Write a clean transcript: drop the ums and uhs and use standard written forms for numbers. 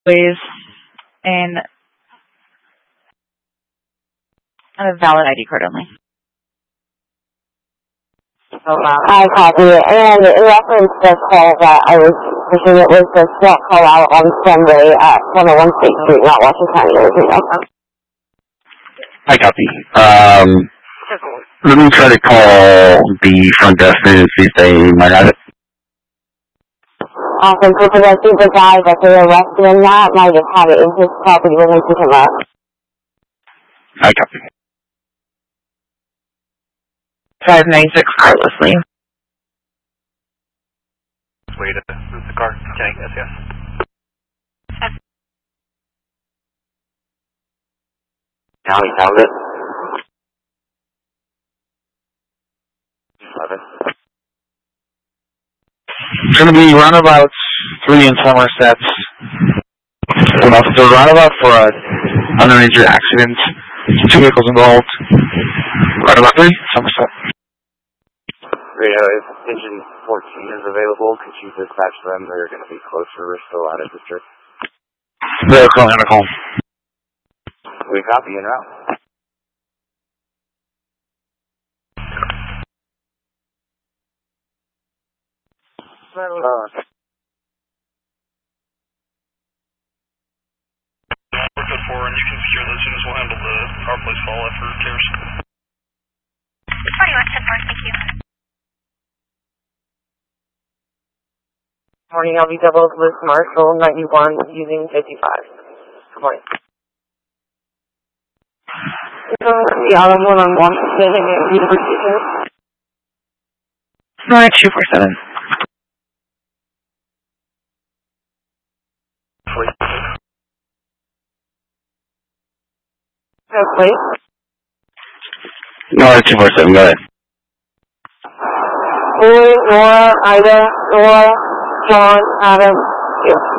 Please. And a valid ID card only. Oh, wow. I copy it. And in reference to the call that I was pushing, it was the SWAT call out on Sunday at 101 State Street, not Washington County, Virginia. I copy. Let me try to call the front desk and see if they might have it. Awesome. So I think the guy that they arrested in that might have had it in his property when they picked him up. I copy. 596 Carlos Lee. Way to move the car. Okay, yes. Now he found it. 11. It's going to be roundabouts 3 in Somerset. An officer roundabout for an uninjured accident. 2 vehicles involved. Roundabout 3, Somerset. Radio, if engine 14 is available, could you dispatch them? They're going to be closer. We're still out of district. They're calling on a call. We copy en route. We're good for, and you can secure those units. We'll handle the power place fall after repairs. 21 10 thank you. Morning, LV doubles with Marshall 91 using 55. Good morning. The other one on Washington and University. 247. No, please. No, 247, go ahead. Louis, Nora, Ida, Nora, John, Adam, you.